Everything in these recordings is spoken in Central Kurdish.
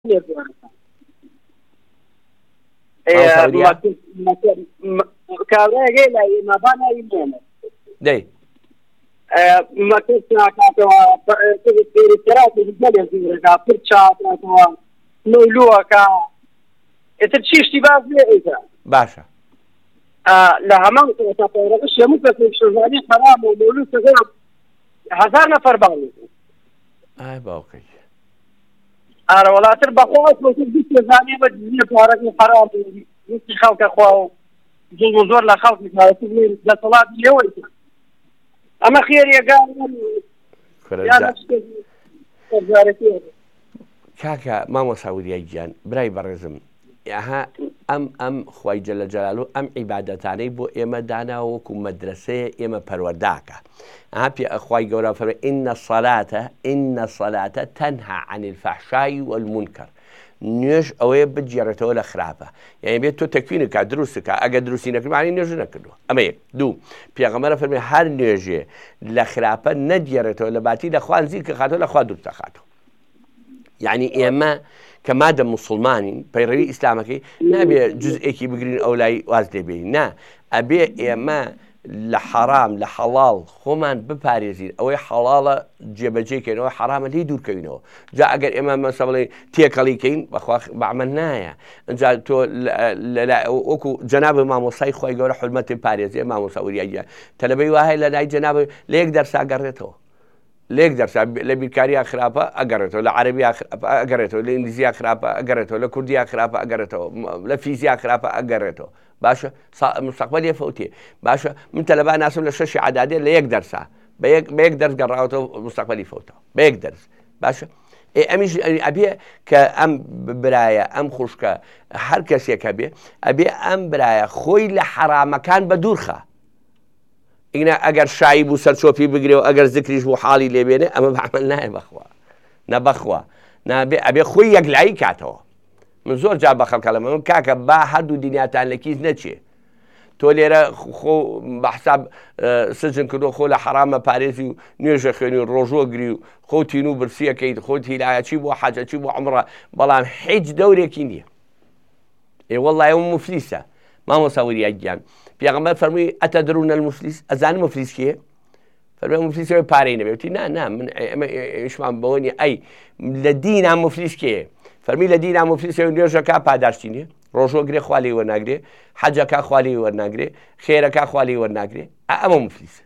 کابراایگەی لای مابانایی مێنە دەی مەکەسناکاتەوە پێریتەراتی گەلێزیرەکە پر چاکاتەوە مەولووەکە ئێتر چیشتی باز لێ ئێتە باشە لە هەمان تاپەرەکەش هەموو کەسێک شەزانی حرام و مەولوو سەگەر 1000 نەفەر باڵێت ئای باوکەی ئارە وڵاتر بەخۆ زانێ بە دزیە پارەکەی حرام ویستی خەڵکە خوا و زۆر لە خەڵکی دەسەڵاتی لێوەی ئەمە خێریەکان کاکە مامۆستا وریای گیان برای بەڕێزم ها ئەم خوای جەلە جەلالو ئەم عیبادەتانەی بۆ ئێمە داناوە وەکو مەدرسەیە ئێمە پەروەرداکە ئەها پێ ئەخوای گەورە فەرمێ ئین الصەلاتە تەنها عن الفەحشاء والمونکەر نوێژ ئەوەیە بجێڕێتەوە لە خراپە یعنی بێت تۆ تەکوینەکە دروستەکە ئەگە دروستی نەکرد معنی نوێژ نەکردووە ئەمە یەک دوو پێغەمبەر فەرمێ هەر نوێژێ لە خراپە نەدیێڕێتەوە لە باتی لەخوا نزیک کە خاتەوە لەخوا دوور دەخاتەوە یعنی ئێمە کە مادە موسڵمانین پەیڕەوی ئیسلامەکەی نابێ جزئێکی بگرین ئەو لای واز لێبێین نا ئەبێ ئێمە لە حەرام لە حەڵاڵ خۆمان بپارێزین ئەوەی حەڵاڵە جێبەجێکەینەوە حەرامە لێی دوورکەوینەوە جا ئەگەر ئێمە مەسە بڵێ تێکەڵیکەین بەخوا بەعمل نایە ئەجا تۆ وەکو جەنابە مامۆسای خۆی گەورە حورمەتی پارێزیە مامۆستا وریاییە تەلەبەی وایە لە لای جەنابە لە یەک دەرسا گەڕێتەوە لێک دەرسا لە بیرکاریە خراپە ئەگەڕێتەوە لە عەرەبیا خراپە ئەگەڕێتەوە لە ئینگلیزیا خراپە ئەگەڕێتەوە لە کوردیا خراپە ئەگەڕێتەوە لە فیزیا خراپە ئەگەڕێتەوە باشە مستەقبەل فەوتێ باشە من تەلەبا ناسم لە 6 عەدادێ لە یەک دەرسا بە یەک دەرس گەڕاوەتەوە مستەقبەلی فەوتەوە بە یەک دەرس باشە ئەمیش ئەبێ کە ئەم برایە ئەم خوشکە هەر کەسێکە بێ ئەبێ ئەم برایە خۆی لە حەرامەکان بە دوورخە ئینە ئەگەر شایی بوو سەرچۆپی بگرێەوە ئەگەر زکریش بۆ حاڵی لێبێنێ ئەمە بەعمل نایە بەخوا نەبەخوا نابێ ئەبێ خۆی یەکلایی کاتەوە من زۆر جا بە خەڵکە لەمە من کاکە با هەردوو دنیاتان لە کیس نەچێ تۆ لێرە خۆ بەحساب سجن کردو خۆ لە حرامە پارێزی و نوێژە خوێنی و ڕۆژۆ گری و خۆتین و برسیەکەیت خۆت هیلایەتی بۆ حاجەتی بۆ عومرە بەڵام هیچ دەورێکی نییە وەڵڵای ئەو مفلیسە مامۆستا وریای گیان پێغەمبەر فەرمووی ئەتەدرون المفلیس ئەزانم مفلیس کێیە فەرمووی مفلیسەوەی پارەی نەبێتی نا من ئێمە شمان بەوە نیە ئەی لە دینە مفلیس کێیە فەرمی لە دینە مفلیسەوەی نوێژەکە پاداشتی نییە ڕۆژۆگرێ خوا لێی وەرناگرێ حەجەکە خوا لێی وەرناگرێ خێرەکە خوا لێی وەرناگرێ ئەمە مفلیسە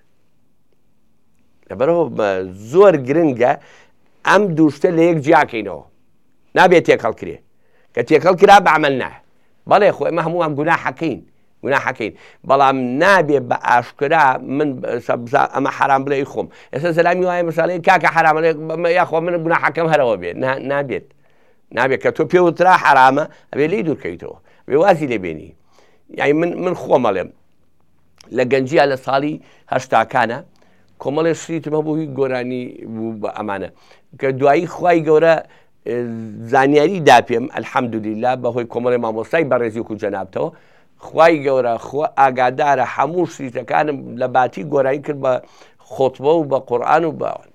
لەبەرەوە زۆر گرنگە ئەم دووشتە لە یەک جیاکەینەوە نابێت تێکەڵکرێ کە تێکەڵ کرا بەعمل نایە بەڵێ خۆ ئێمە هەمووان گوناحەکەین بەڵام نابێ بە ئاشکرا من ئەمە حرام بڵێ خۆم ئێستا سەلامی وایە مەساڵەی کاکە حرامە یاخوا من گوناحەکەم هەرەوە بێت نابێت کە تۆ پێوترا حرامە ئەبێ لێی دوورکەیتەوە بێ وازی لێبێنی یعنی من خۆمەڵێم لە گەنجیا لە ساڵی هەشتاکانە کۆمەڵێ شریتم هەبووی گۆرانی بوو بە ئەمانە کە دوایی خوای گەورە زانیاری دا پێم ئەلحەمدولیلا بەهۆی کۆمەڵی مامۆستای بەڕێزی وکو جەنابتەوە خوای گەورە خۆ ئاگادارە هەموو شریتەکانم لە باتی گۆرایی کرد بە خۆتبە و بە قورئان و بەوان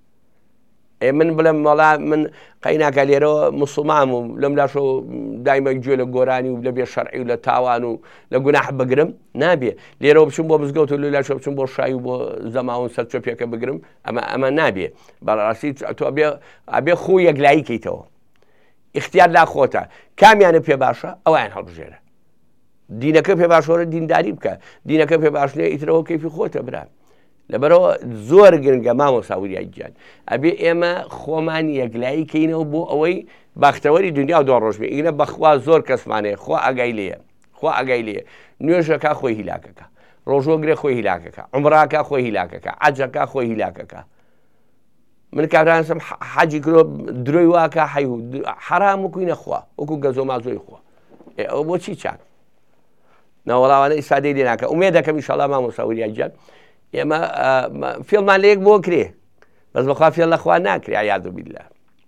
من بڵێم مەڵا من قەیناکە لێرەوە موسڵمان و لەم لاشۆ دایمە گوێ لە گۆرانی و لە بێ شەرعی و لە تاوان و لە گوناح بگرم نابێ لێرەوە بچم بۆ مزگەوت و لە لاشۆ بچم بۆ شای و بۆ زەماون سەرچۆپیەکە بگرم ئەمە نابێ بەڕاستی تۆ ئەبێ خۆی یەکلایی کەیتەوە اختیار لا خۆتە کامیانە پێ باشە ئەویان هەڵبژێرە دینەکە پێ باشۆرە دینداری بکە دینەکە پێ باش نیە ئیترەوە کەیفی خۆتە برا لەبەرەوە زۆر گرنگە مامۆستا وریای گیان ئەبێ ئێمە خۆمان یەکلایی کەینەوە بۆ ئەوەی بەختەوەری دنیا و دۆ ڕۆژبێ ئینە بەخوا زۆر کەسمانەیە خۆ ئەگای لێیە نوێژەکە خۆی هیلاکەکە ڕۆژۆگرێ خۆی هیلاکەکە عومراکە خۆی هیلاکەکە عەجەکە خۆی هیلاکەکە من کابرانسم حەجی کرۆ درۆی واکە حەرام وکوینە خوا وەکو گەزۆ مازۆی خوا ئەوە بۆچی چاک ناوەڵاوانە ئیسادەی لێ ناکە ئومێ دەکەم ئینشاڵڵا مامۆستا وریای گیان ئێمە فێڵمان لە یەک بۆ کرێ بەس بەخوا فێڵ لەخوا ناکرێ یادو بیللا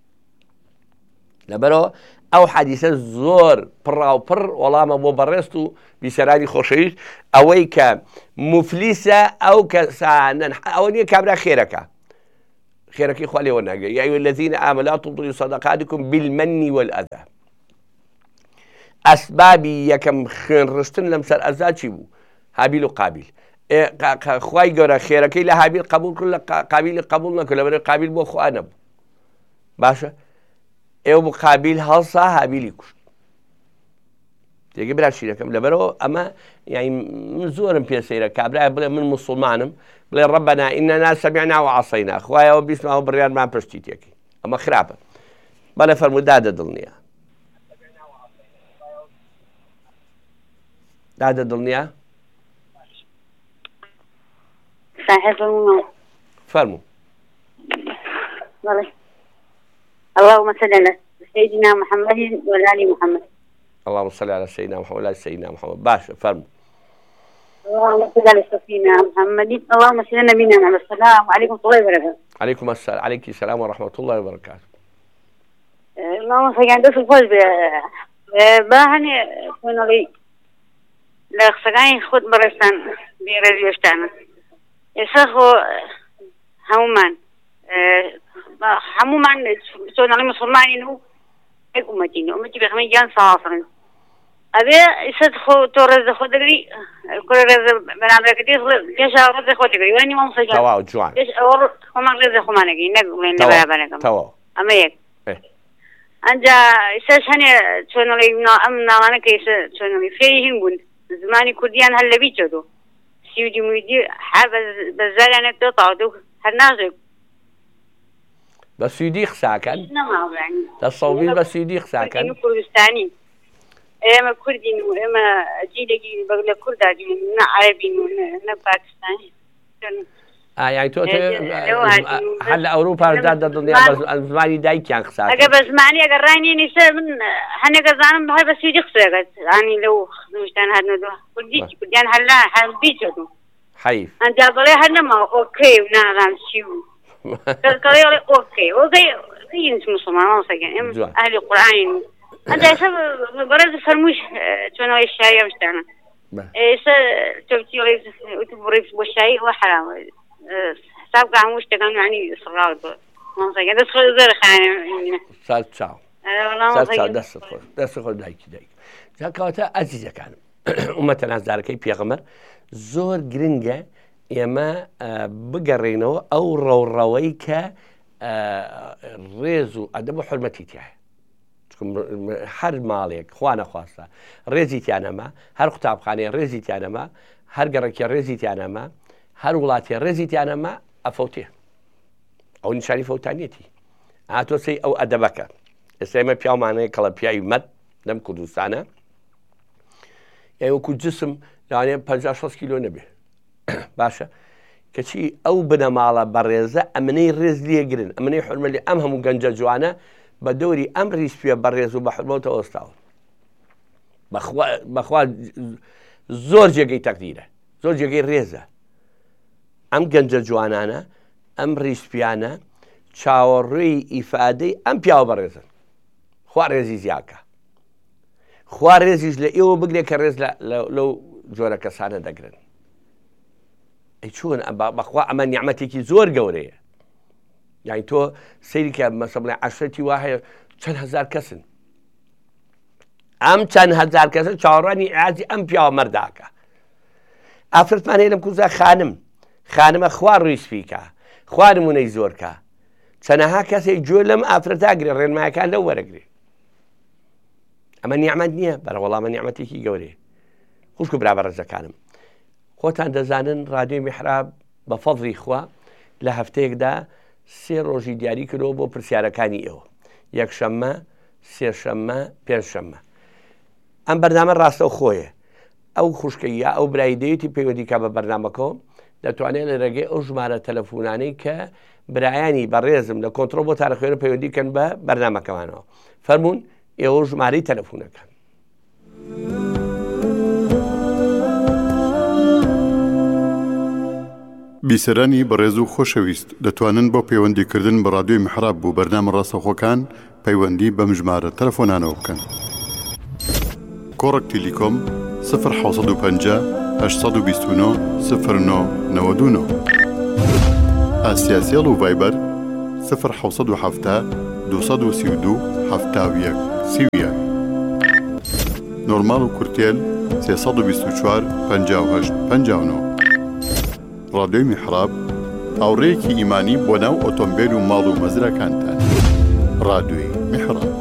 لەبەرەوە ئەو حەدیسە زۆر پڕاوپڕ وەڵامە بۆ بەڕێست و بیسەرانی خۆشەویست ئەوەی کە مفلیسە ئەو کەسانن ئەوە نییە کابرا خێرەکە خيرك إخواني وناقة يا أيها الذين آمنوا لا تبطلوا صدقاتكم بالمن والأذى أسبابي يكم خين رستن لمسر أزاد شبو هابيل وقابيل خواي قرا خيرك إلا هابيل قبول كل قابيل قبولنا كل مرة قابيل بو خوانا بو باشا إيو مقابل هالصا هابيل يكش تيجي برا شيركم لبرو أما يعني من زورم بيسيرة كابرا بلا من مسلمانم بلا ربنا إننا سمعنا وعصينا خوايا وبيسمعوا بالريال ما برشتيتيكي أما خرابة بلا فرمودادة دلنيا دادة دلنيا صحيح فرموا اللهم صل على سيدنا محمد وعلى آل محمد. اللهم صل على سيدنا محمد وعلى سيدنا محمد. باشا فرموا. اللهم صل على سيدنا محمد. اللهم صل على نبينا محمد. السلام عليكم ورحمة الله وبركاته. عليكم السلام. عليك السلام ورحمة الله وبركاته. اللهم صل على الفوز باهني كونوا لي لا خسراني خد برستان بيرجعنا يسخو همومان همومان سونا لي مسلماني نو أمتي بخمين جان صافرن أبي يسدخو تورز خدري كل رز بنادر كتير ليش أورز خدري واني ما مصجع تواو جوان ليش أور خمان رز خمانك نقول نبأ بناكم تواو أميك أنجا إساس هني سونا لي أمنا أنا كيس سونا لي فيه هنقول زماني كرديان هلا بيجودو سيودي ميدي حاب بزال أنا تطعدو هالنازك بس يديخ ساكن نعم يعني الصوبين بس يديخ ساكن كردستاني إما كردين وإما جيلي بقول كرداجي نا عربي نا باكستاني يعني تو هل أوروبا رداد الدنيا بس زماني دايك يعني ساكن أجا بس معني أجا راني نسا من هني كزانم بحر بس يديخ ساكن يعني لو خدوشتان هذا نودو كرديان هلا هل بيجودو حيف أنت أقولي هذا ما أوكي ونعم شيو كذا أوكي زين مسلمان ما صدقني أهل القرآن أنت إيش برد فرموش شنو الشاي مشتانا إيش تبتي ليس وتبريف بالشاي وحرام سابق عموش تكلم يعني إصرار ما صدقني بس خذ زر خانة سال تشاو دست خود دايك زكاة عزيزة كان ومثلا ذلك بيغمر زور جرينجا ئێمە بگەڕێنەوە ئەو ڕەوڕەوەی کە ڕێز و ئەدەب و حورمەتی تایە هەر ماڵێک خوا نەخواستە ڕێزی تیانەما هەر قوتابخانەیە ڕێزی تیانەما هەر گەڕێکی ڕێزی تیانەما هەر وڵاتی ڕێزی تیانەما ئەفەوتێ ئەو نیشانی فەوتانیەتی هاتۆسی ئەو ئەدەبەکە ئێستا ئێمە پیاومانەیە کەڵە پیاوی مەد لەم کوردستانە وەکو جسم لەوانەیە 50-60 کیلۆ نەبێ باشە کەچی ئەو بنەماڵە بەڕێزە ئەمنەی ڕێز لێگرن ئەمنەی حرمە لێ ئەم هەموو گەنجە جوانە بە دەوری ئەم ڕیسپێ بەڕێز و بە حرمەوتە ئۆستاون بەخوا زۆر جێگەی تەقدیرە زۆر جێگەی ڕێزە ئەم گەنجە جوانانە ئەم ڕیسپیانە چاوەڕێی ئیفادەی ئەم پیاوە بەڕێزن خوا ڕێزی زیاکە خوا ڕێزیش لە ئێوە بگرێت کە ڕێز لەو جۆرە کەسانە دەگرن ئەی چۆن بەخوا ئەمە نیعمەتێکی زۆر گەورەیە یانی تۆ سەیری کە مەسە بڵێ عەشرەتی وا هەیە چەند هەزار کەسن ئەم چەند هەزار کەسن چاوەڕوانی ئاعازی ئەم پیاوە مەرداکە ئافرەتمان هەیە لەم کوزە خانمە خوا ڕویسپیکە خوا نمونەی زۆرکە چەنەها کەسێک گوێ لەم ئافرەتاگرێ ڕێنمایەکان لەو وەرەگرێ ئەمە نیعمەت نییە بەرەوەڵامە نیعمەتێکی گەورەیە خوشک و برا بەڕێزەکانم خۆتان دەزانن ڕادیۆی میحراب بە فەضلی خوا لە هەفتەیەکدا 3 ڕۆژی دیاری کردەوە بۆ پرسیارەکانی ئێوە یەکشەممە سێشەممە پێنجشەممە ئەم بەرنامە ڕاستە خۆیە ئەو خوشکە یا ئەو برایدەیەتی پەیوەندیکە بە بەرنامەکەەوە دەتوانێت لە ڕێگەی ئەو ژمارە تەلەفۆنانەی کە برایانی بەڕێزم لە کۆنتڕۆل بۆ تارەخوێنە پەیوەندیکەن بە بەرنامەکەمانەوە فەرمونون ئێوە ژمارەی تەلەفۆنەکەن بیسەرانی بەڕێز و خۆشەویست دەتوانن بۆ پەیوەندیکردن بە ڕادیۆی میحراب بوو بەرنامە ڕاستەوخۆکان پەیوەندی بەم ژمارە تەلەفۆنانەوە بکەن. کۆڕک تیلیکۆم 0850 829 0999 ئاسیاسیەڵ و ڤایبەر 1970 232 71 31 نۆرمال و کورتێل 324 58 59 ڕادیۆی میحراب هاوڕێیەکی ئیمانی بۆ ناو ئۆتۆمبیل و ماڵ و مەزرەکانتان. ڕادیۆی میحراب.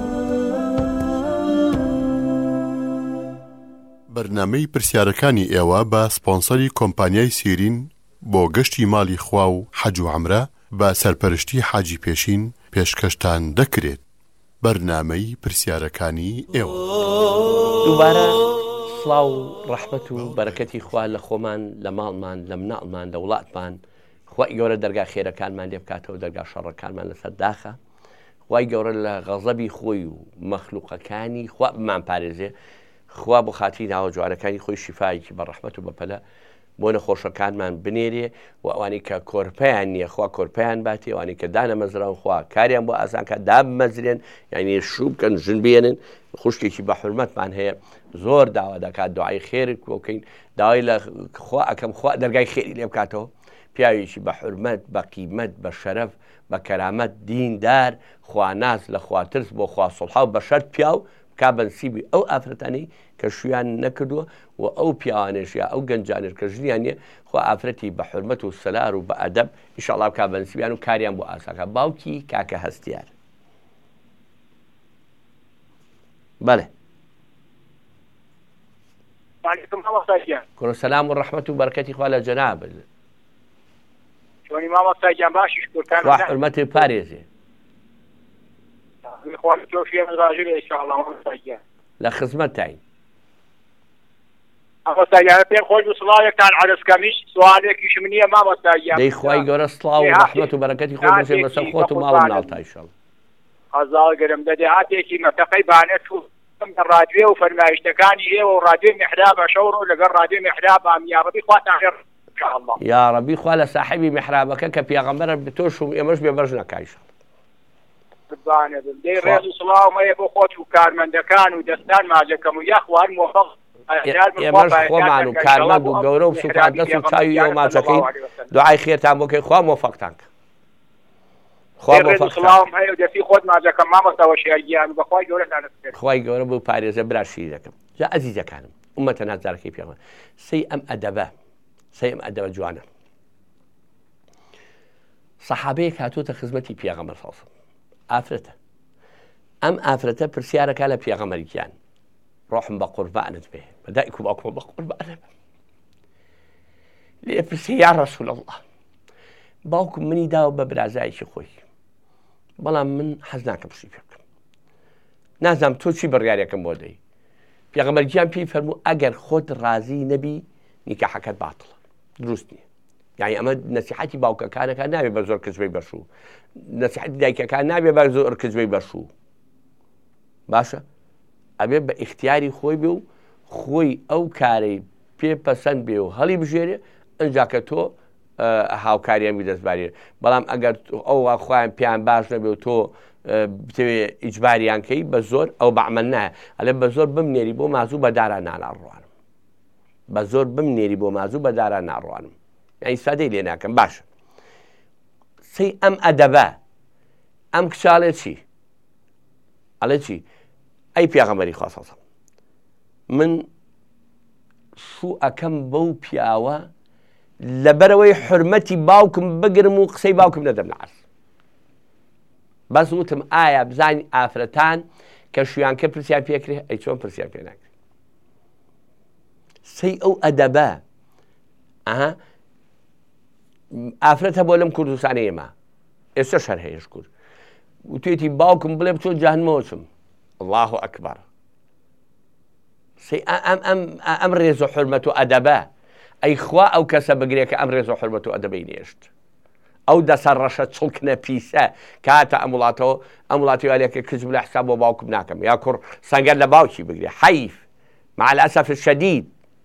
بەرنامەی پرسیارەکانی ئێوە بە سپۆنسەری کۆمپانیای سیرین بۆ گەشتی ماڵی خوا و حەج و عەمرە بە سەرپەرشتی حاجی پێشین پێشکەشتان دەکرێت. بەرنامەی پرسیارەکانی ئێوە. دووبارە سڵاو و ڕەحمەت و بەرەکەتی خوا لە خۆمان، لە ماڵمان، لە مناڵمان، لە وڵاتمان. خوای گەورە دەرگا خێرەکانمان لێ بکاتەوە، دەرگا شەڕەکانمان لەسەر داخە. خوای گەورە لە غەزەبی خۆی و مەخلوقەکانی خوا بمان پارێزێ. خوا بۆ خاتی ناوە جوارەکانی خۆی شیفایەکی بە ڕەحمەت و بەپەلە بۆ نەخۆشەکانمان بنێرێ و ئەوانی کە کۆرپەیان نییە خوا کۆرپەیان باتێ، ئەوانی کە دانەمەزران خوا کاریان بۆ ئاسانکە دابمەزرێن، یعنی شوو بکەن ژن بێنن. خوشکێکی بە حورمەتمان هەیە زۆر داوا دەکات دوعای خێرت بۆکەین، داوای لە خوا ئەەکەم خوا دەرگای خێری لێ بکاتەوە. پیاوێکی بە حورمەت، بە قیمەت، بە شەرەف، بە کەرامەت، دیندار، خواناز، لە خواترس بۆ خوا سڵحا و بە شەرت پیاو کا بەنسیبی ئەو ئافرەتانی کە شویان نەکردووە و ئەو پیاوانێش یا ئەو گەنجانێر کە ژنیان نیە خوا ئافرەتی بە حورمەت و سەلار و بە ئەدەب ئینشاءڵڵا کا بەنسیبیان و کاریان بۆ ئاساکە. باوکی کاکە هەستیار. بەڵێ کوڕ سەلام و ڕەحمەت و بەرەکەتی خوا لە جەناب. چۆنی مامۆستاگیان باشی شکرتان خوا حورمەتی پارێزێ. لە خزمەتتاین. مامۆستاگیانە پێم خۆش و سڵاوێکتان عەرزکەمیش سوالێکیش من نییە مامۆستاگیان. دەی خوای گەورە سڵاو و ڕەحمەت و بەرەکەتی خۆی بەسێ بەسەر خۆت و ماڵ و مناڵتا ئینشاڵڵا. ئازاڵگەرم دەدەهاتێکی مەتەقەی بانێت و ڕادیۆ و فەرمایشتەکانی ئێوە و ڕادیۆی میحرابە شەوڕ و لەگەڵ ڕادیۆی میحراب ئامیابەتی خواتان خێر انشاءالله. یا ڕەبی خوا لە ساحیبی میحرابەکە کە پێغەمبەرە بتۆش و ئێمەش بێبەش نەکایش. بانێ دەی ڕێز و سڵاو مەیە بۆ خۆت و کارمەندەکان و دەستان ماجەکەم و یاخوان مۆفەق ئێمەش خۆمان و کارمەند و گەورە و سوپات دەست و چاوی ئێوە ماچەکەی دوعای خێرتان بۆکەی خوا مۆفەقتان کە. خوای خۆت ماجەکەم مامۆستاوە شێعیان بەخوای گەورەتان دەستێت. خوای گەورە بوو پارێزە برا شیرەکەم. جا ئەزیزەکانم ئومەتە نازارەکەی پێغەمبەر سەی ئەم ئەدەبە جوانە. سەحابەیەک هاتووەتە خزمەتی پێغەمبەر سەڵسەڵ. ئافرەتە. ئەم ئافرەتە پرسیارەکە لە پێغەمبەریان ڕۆحم بە قوربانت بێ بەدایک و باوکم بە قوربانە بێ. لێ پرسی یا ڕەسوول ئەڵڵا باوکم منی داوە بە برازایەکی خۆی، بەڵام من حەز ناکەم شتی پێ بکەم، نازانم تۆ چی بڕیارێکم بۆ دەی. پێغەمبەرگیان پێی فەرموو ئەگەر خۆت ڕازی نەبی نیکاحەکەت باتڵە، دروست نییە. یعنی ئەمە نەسیحەتی باوکەکانەکە نابێت بە زۆر کزبەی بەشوو، نەسیحەتی دایکەکان نابێت بە زۆر کزبەی بەشوو. باشە ئەبێ بە ئیختیاری خۆی بێ و خۆی ئەو کارەی پێ پەسەند بێ و هەڵی بژێرێ ئەنجاکە تۆ هاوکاریان دەستبارێ. بەڵام ئەگەر ئەو خۆیان پێیان باش نەبێ و تۆ بتەوێ ئیجباریانکەی بە زۆر ئەو بەعمل نایە. ئەلێ بە زۆر بمنێری بۆ مازوو بە داران ناڕوانم، بە زۆر بمنێری بۆ مازوو بە داران ناڕوانم، یعنی سادەی لێ ناکەم. باشە سەی ئەم ئەدەبە ئەم کچاڵێ چی ئەڵێ چی ئەی پێغەمبەری خوا سەڵسەڵ من شوو ئەەکەم بەو پیاوە لەبەرەوەی حورمەتی باوکم بگرم و قسەی باوکم نەدەم نەعەس. بەس وتم ئایا بزانی ئافرەتان کە شویانکە پرسیان پێکرێ ئەی چۆن پرسیان پێ ناکرێ. سەی ئەو ئەدەبە ئافرەتە بۆ لەم کوردستانی ئێمە ئێستا شەر هەیەش کورد وتێتی باوکم بڵێ بچۆ جەهەنەمەوە چم. الله ئەکبەر. سەی ئەم ڕێز و حورمەت و ئەدەبە ئەی خوا ئەو کەسە بگرێ کە ئەم ڕێز و حورمەت و ئەدەبەی نێشت، ئەو دەسەر ڕەشە چڵکنە پیسە کاتە ئەم وڵاتەوە ئەم وڵاتی والێکە کزم لە حساب بۆ باوکم ناکەم یا کوڕ سەنگەر لە باوکی بگرێ. حەیف مع الأسف الشدید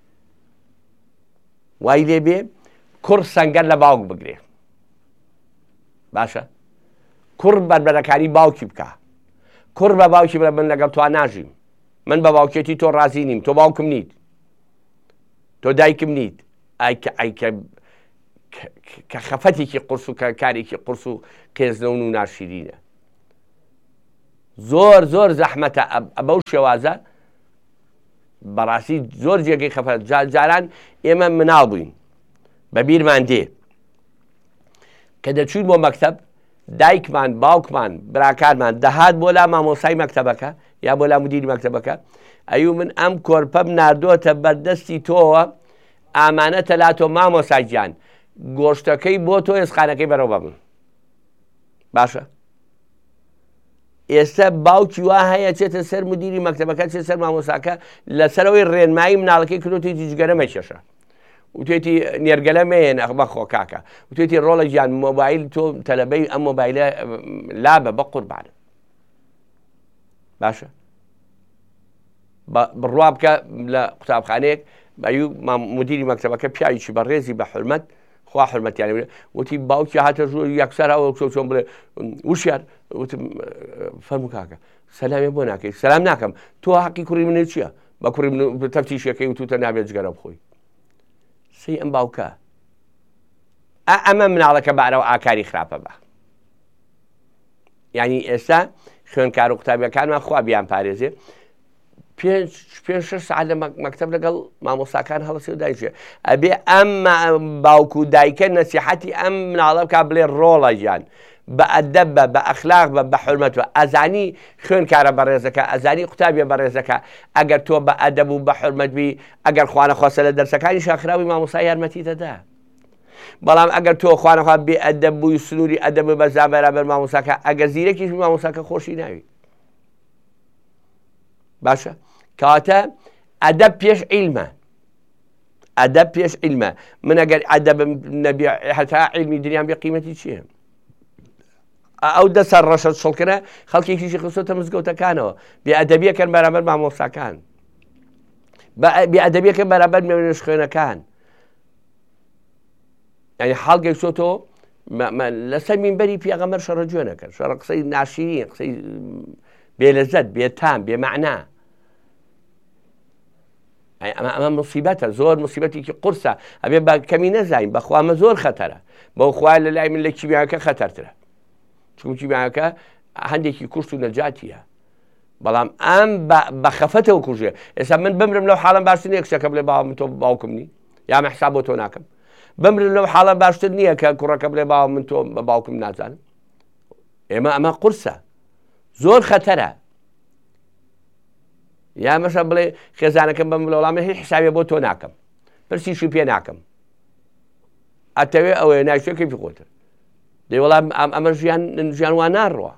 وای لێ بێ کوڕ سەنگەر لە باوک بگرێ. باشە کوڕ بەربەرەکاری باوکی بکە، کوڕ بە باوکی بڵێ من لەگەڵ تۆ ناژیم، من بە باوکێتی تۆ ڕازی نیم، تۆ باوکم نیت، تۆ دایکم نیت. ئایکە کە خەفەتێکی قورس و کارێکی قورس و قێزنەون و ناشرینە زۆر زەحمەتە بەو شێوازە بەڕاستی زۆر جێگەی خەفەت جاران ئێمە مناڵ بووین بە بیرمان دێ کە دەچوین بۆ مەکتەب دایکمان باوکمان براکارمان دەهات بۆ لا مامۆسای مەکتەبەکە یا بۆ لا مدیری مەکتەبەکە ئەیوو من ئەم کۆرپەم ناردۆتە بەردەستی تۆوە ئامانەتە لا تۆ مامۆسای گیان گۆشتەکەی بۆ تۆ ئێسخانەکەی بەرەو بە من باشە ئێستا باوکی وا هەیە چێتە سەر مدیری مەکتەبەکە چێت سەر مامۆساکە لەسەرەوەی ڕێنمایی مناڵەکەی کردوتی جگەرەمە کێشە وتێتی نێرگەلەمەیەن ئەخبە خۆکاکە وتێتی ڕۆڵە گیان مۆبایل تۆ تەلەبەی ئەم مۆبایلە لابە بە قوربانە باشە بڕوا بکە لە قوتابخانەیەک ئەیوو مدیری مەکتەبەکە پیاوێکی بەڕێزی بە حورمەت خوا حورمەتیانێ وتی باوکی هاتە ژوور یەکسەرەوە چۆن بڵێ وشیار وتم فەرموو کاکە سەلامێ بۆ ناکەی سەلام ناکەم تۆ حەقی کوڕی منێ چییە بە کوڕی تەفتیشەکەی و توتە نابێت جگەرە بخۆی سی ئەم باوکە ئەمە مناڵەکە بارەوە ئاکاری خراپە بە ینی ئێستا خوێنکار و قوتابیەکانمان خوا بیان پارێزێ 5-6 ساعت لە مەکتەب لەگەڵ مامۆستاکان هەڵەسی و دایکێ ئەبێ ئەم باوکو و دایکە نەسیحەتی ئەم مناڵە بکە بڵێ ڕۆڵە گیان بە ئەدەب بە بە ئەخلاق بە بە حورمەتەوە ئەزانی خوێنکارە بەڕێزەکە ئەزانی قوتابیە بەڕێزەکە ئەگەر تۆ بە ئەدەب و بە حورمەت بی ئەگەر خوانەخواستە لە دەرسەکانی شاخراوی مامۆستا یارمەتی دەدا بەڵام ئەگەر تۆ خوانەخوا بێ ئەدەب بووی سنووری ئەدەب بەرزان بەرامبەر مامۆستاکە ئەگەر زیرەکیش مامۆستاکە خۆشی ناوی باشە کاتە ئەدەب پێش عیلمە ئەدەب پێش عیلمە من ئەگەر ئەدەبم نەبێ هەتا عیلمی دنیام بێ قیمەتی چییە ئەو دەسەر ڕەشە شڵکرە خەڵکێکیشی خستۆتە مزگەوتەکانەوە بێئەدەبیەکەن بەرامبەر مامۆستاکان بێئەدەبیەکەن بەرامبەر مێژ خوێنەکان ینی هەڵگەی چۆتۆ لەسەر مینبەری پێغەمبەر شەڕە گوێ نەکرد شەڕە قسەی ناشرین قسەی بێلەزەت بێتام بێمەعنا ئەمە مصیبەتە زۆر مصیبەتێکی قورسە ئەبێ بە کەمی نەزانین بەخوامە زۆر خەتەرە بەو خوای لە لای من لە کیمیاکە خەتەرترە چون کیمیاکە هەندێکی کوشت و نەجاتیە بەڵام ئەم بە خەفەتەوە کوژێ ئێستا من بمرم لەو حاڵم باشتر نییە کچەکە بڵێ باوە من تۆ باوکم نی یا مە حساب بۆ تۆ ناکەم بمرم لەو حاڵە باشتر نییە کە کوڕەکە بڵێ باوە من تۆ بە باوکم نازانم ئێمە ئەمە قورسە زۆر خەتەرە یا مەشە بڵێ خێزانەکەم بەم لە وەڵامە هیچ حسابێ بۆ تۆ ناکەم پرسیشی پێ ناکەم ئەتەوێ ئەوەیە ناوچەکەی خۆتە دەی وەڵام ئەمە ژیان وان ناڕوە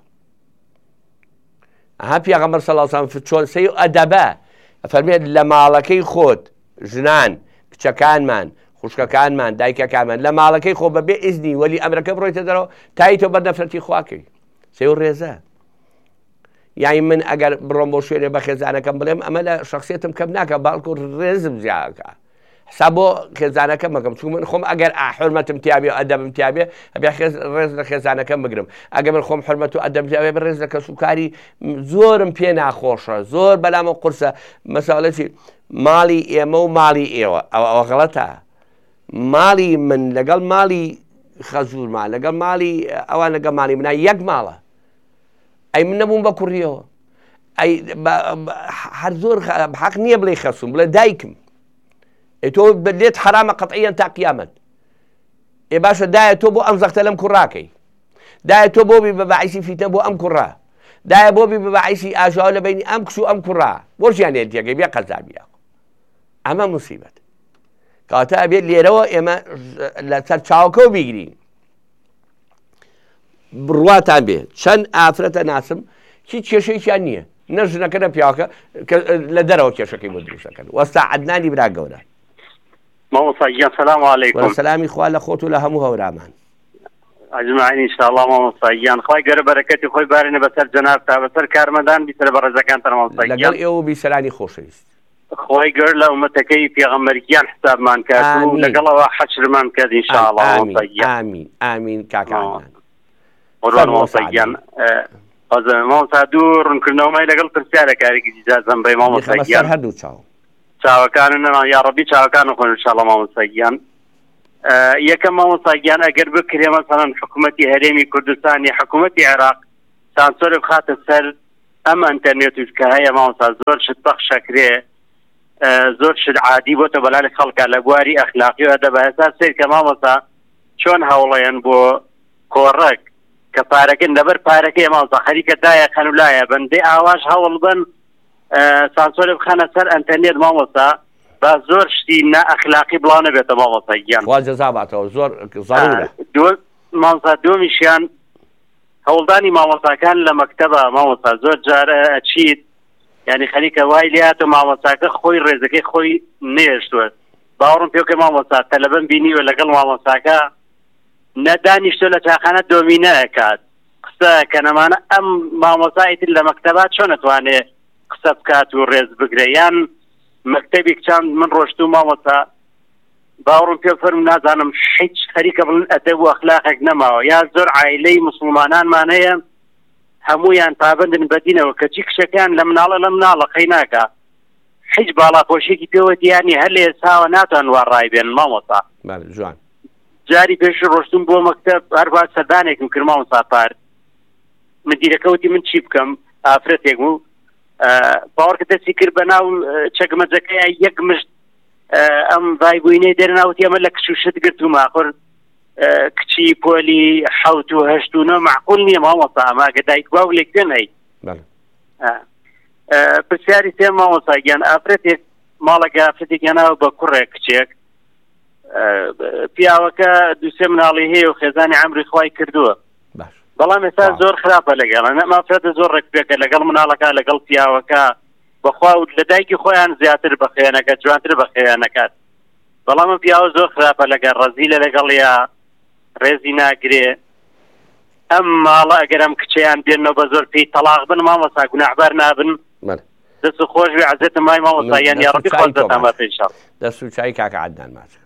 ئەها پێغەمبەر صلی الله علیه و سلم چۆن سەی ئەدەبە فەرمێت لە ماڵەکەی خۆت ژنان کچەکانمان خوشکەکانمان دایکەکانمان لە ماڵەکەی خۆ بەبێ ئیزنی وەلی ئەمرەکە بڕۆیتە دەرەوە تای تۆ بەردەفرەتی خواکەی سێ و ڕێزە یانی من ئەگەر بڕۆم بۆ شوێنێ بە خێزانەکەم بڵێم ئەمە لە شخصیتم کەم ناکە باڵکو ڕێزم زیاکە حساب بۆ خێزانەکەم مەکەم چون من خۆم ئەگەر حورمەتم تیابێ و ئەدەبم تیابێ ئەبێ ڕێز لە خێزانەکەم بگرم ئەگەر من خۆم حورمەت و ئەدەب تیابێ بەڕێز لە کەسوکاری زۆرم پێ ناخۆشە زۆر بەلامە قورسە مەساڵەتی ماڵی ئێمە و ماڵی ئێوە ئەوە غەڵەتە ماڵی من لەگەڵ ماڵی خەزوورمان لەگەڵ ماڵی ئەوان لەگەڵ ماڵی منە یەک ماڵە ئەی من نەبووم بە کوڕیەوە ئەی هەر زۆر حەق نییە بڵێ خەسوم بڵێ دایکم تۆ لێت حرامە قەتعیەن تا قیامەت ئێ باشە دایە تۆ بۆ ئەم زەختە لەم کوڕاکەی دایە تۆ بۆبی بە بەعیسی فیتە بۆ ئەم کوڕا دایە بۆبی بە بەعیسی ئاژاو لە بینی ئەم کچ و ئەم کوڕا بۆ ژیانێت تێگەی بێ قەزابیە ئەمە موسیبەت کاتە ئەبێت لێرەوە ئێمە لەسەر چاوکە بیگرین بڕواتان بێ چەند ئافرەتە ناسم هیچ کێشەیەکیان نییە نە ژنەکە نە پیاوەکە لە دەرەوە کێشەکەی بۆ دروستەکەن وەستا عەدنانی برا گەورە مامۆستا گیان سەلام عەلەیکوم سەلامی خوا لە خۆت و لە هەموو هەورامان ئەجمەعین ئینشاءڵڵا مامۆستا گیان خوای گەورە بەرەکەتی خۆی بارێنە بەسەر جەناب تا بەسەر کارمەندان بیسەرە بە ڕێزەکانتان مامۆستا گیان لەگەڵ ئێوە بیسەرانی خۆشەویست خۆی گەورە لە ئومەتەکەی پێغەمبەریان حسابمان کرد و لەگەڵەوە حەشرمان کرد ئینشاءڵڵا مامۆستا گیان ئامین ئامین کاکانمان قوربان مامۆستا گیان مامۆستا دوو ڕوونکردنەوەمای لەگەڵ پرسیارە کارێکی دیجازم بێ مامۆستا گیان هەردوو چاوەکان یا ڕەبی چاوەکان خۆن ئینشاءڵڵا مامۆستا گیان یەکەم مامۆستاگیان ئەگەر بکرێ مەسەڵەن حکوومەتی هەرێمی کوردستانی حکوومەتی عێراق سانسۆرێ بخاتە سەر ئەم ئەنتەرنێت کە هەیە مامۆستا زۆر شت بەخشەکرێ زۆر شت عادی بۆتە بەلای خەڵکە لە بواری ئەخلاقیەوە دەبە ئێستا سیر کە مامۆستا چۆن هەوڵەیەن بۆ کۆڕەک کە پارەکەن لەبەر پارەکەی مامۆستا خەریکە دایەکەن و لایە بەندێ ئاواش هەوڵ بن سانسۆرێ بخەنە سەر ئەنتەرنێت مامۆستا با زۆر شتی نائەخلاقی بڵاو نەبێتە مامۆستا گیان خوا جەزاباتەوە زۆر ضرورە مامۆستا دومیشیان هەوڵدانی مامۆستاکان لە مەکتەبە مامۆستا زۆر جارە ئەچیت یعنی خەریکە وای لاتە مامۆستاکە خۆی ڕێزەکەی خۆی نێشتوە باوەڕم پێوکە مامۆستا تەلەبەن بینیوە لەگەڵ مامۆستاکە نەدانیشتۆ لە چاخانە دۆمینە ئەکات قسە کە نەمانە ئەم مامۆستایتر لە مەکتەبات چۆن نەتوانێت قسە بکات و ڕێز بگرێ یان مەکتەبی کچان من ڕۆشتو مامۆستا باوەڕم پێ فەرم نازانم هیچ خەریکە بڵن ئەدەب و ئەخلاقێک نەماوە یا زۆر عایلەی مسلمانانمان هەیە هەمویان پابندن بەدینەوە کەچی کشەکان لە مناڵە قەی ناکە هیچ باڵاپۆشێکی پێوەتیانی هەر لە ئێساوە ناتوان وا ڕایبێن مامۆستا جوان جاری پێش ڕۆشتم بۆ مەکتەب هەروە سەردانێکم کرد مامۆستا پار مدیرەکەوتی من چی بکەم ئافرەتێک بوو باوەڕکە دەستی کرد بە ناو چەکمەجەکەی یەک مشت ئەم ڤایبووینەی دەرناوتی ئەمە لە کشوشت گرتومە خۆر کچی پۆلی 7 و 8 معقول نییە مامۆستا ئەماگە دایک باو لێکوێنەی پرسیاری تێ مامۆستاگیان ئافرەتێک ماڵەکە ئافرەتێکیاناوە بە کوڕێک کچێک پیاوەکە دووسێ مناڵی هەیە و خێزانی عەمری خوای کردووە بەڵام ئێستا زۆر خراپە لەگەڵ مافرەتە زۆر ڕێکپێکە لەگەڵ مناڵەکە لەگەڵ پیاوەکە بەخوا و لە دایکی خۆیان زیاتر بە خێنەکە جوانتر بە خێنەکات بەڵام ئەم پیاوە زۆر خراپە لەگەڵ ڕەزیلە لەگەڵیا ڕێزی ناگرێ ئەم ماڵە ئەگەر ئەم کچەیان بێنەوە بە زۆر پێی تەلاق بن مامۆستا گوناحبار نابن دەست و خۆش بێ عەزێتە مای مامۆستا یان یا ڕەبی خۆش دەتەمە پێشە دەست و چای کاکە عەدنان ماچە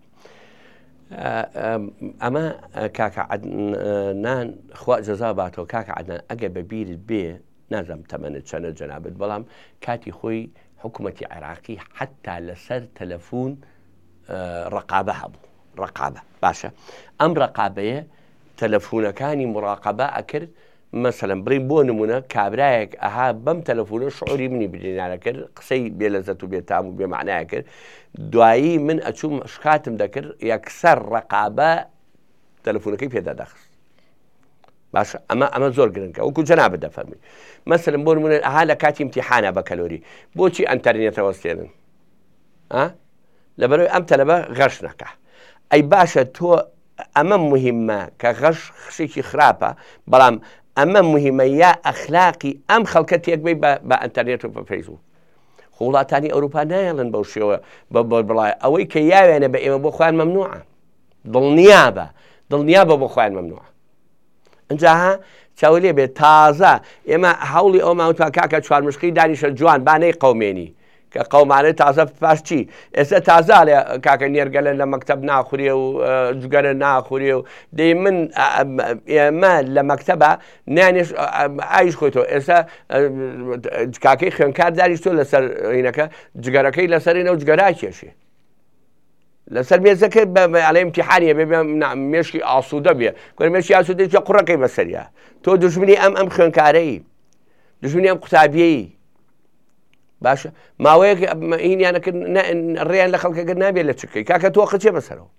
ئەمە کاکە عەدنان خوا جەزا باتەوە کاکە عەدنان ئەگەر بەبیرت بێ نازانم تەمەنت چەنە جەنابەت بەڵام کاتی خۆی حکوومەتی عێراقی حتا لەسەر تەلەفۆن ڕقابە هەبوو ڕقابە باشە ئەم ڕقابەیە تەلەفۆنەکانی مراقبە ئەکرد مەسەلەن بڕین بۆ نمونە کابرایەک ئەها بەم تەلەفۆنە شعوری منی بینانە کرد قسەی بێلەزەت و بێتام و بێمعنایە کرد دوایی من ئەچوم شکاتم دەکرد یەکسەر ڕقابە تەلەفۆنەکەی پێدا دەخست باشە ئەمە زۆر گرنگە وەکو جەنابەت دەفەرمی مەسەلەن بۆ نمونە ئەها لە کاتی امتیحانە بە کەلۆری بۆچی ئەنتەرنێتە وەستێنن لەبەرەوەی ئەم تەلەبە غەش نەکە ئەی باشە تۆ ئەمە مهمە کە غەش خشێکی خراپە بەڵام ئەمە مهمە یا ئەخلاقی ئەم خەڵکە تێکبەی بە ئەنتەرنێت و بە فەیسبوک وڵاتانی ئەوروپا نایڵن بەو شێوە بەڵای ئەوەی کە یاوێنە بە ئێمە بۆ خۆیان مەمنوعە دڵنیابە بۆ خۆیان مەمنوعە ئەنجاها چاوە لێ بێت تازە ئێمە هەوڵی ئەو ماوتوان کاکە چوارمشقی دانیشە جوان بانەی قەومێنی کە قەومانە تازە پاشچی ئێستا تازە لێ کاکە نێرگەلە لە مەکتەب ناخورێ و جگەرە ناخورێ و دەی من ئێمە لە مەکتەبە نانێش ئایش خۆیتەوە ئێستا کاکەی خوێنکار دانیشتۆ لەسەر عینەکە جگەرەکەی لەسەرینە و جگەرای کێشێ لەسەر مێزەکە ئەڵێ امتیحانیە بێ مێشکی ئاسوودە بێ مێشکی ئاسوودەی قوڕەکەی بەسەریە تۆ دژمنی ئەم خوێنکارەی دژمنی ئەم قوتابیەی باشە ماوەیەک هینیانەکرد ڕێیان لە خەڵکەکە نابێت لە چکەی کاکە تۆ خەچێ بەسەرەوە